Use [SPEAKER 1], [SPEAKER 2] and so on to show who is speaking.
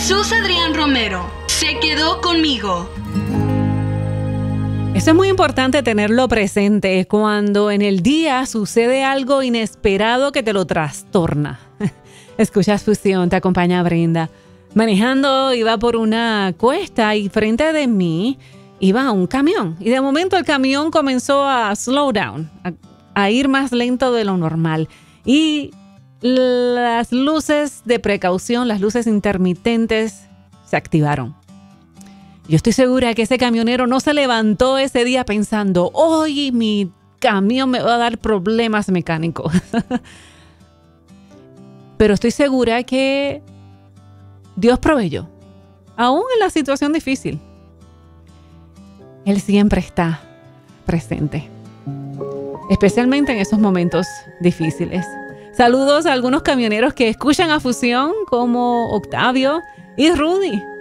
[SPEAKER 1] Jesús Adrián Romero se quedó conmigo.
[SPEAKER 2] Eso es muy importante tenerlo presente cuando en el día sucede algo inesperado que te lo trastorna. Escuchas Fusión, te acompaña Brenda. Manejando iba por una cuesta y frente de mí iba un camión. Y de momento el camión comenzó a slow down, a ir más lento de lo normal. Y las luces de precaución, las luces intermitentes se activaron. Yo estoy segura que ese camionero no se levantó ese día pensando, hoy mi camión me va a dar problemas mecánicos. Pero estoy segura que Dios proveyó, aún en la situación difícil. Él siempre está presente, especialmente en esos momentos difíciles. Saludos a algunos camioneros que escuchan a Fusión, como Octavio y Rudy.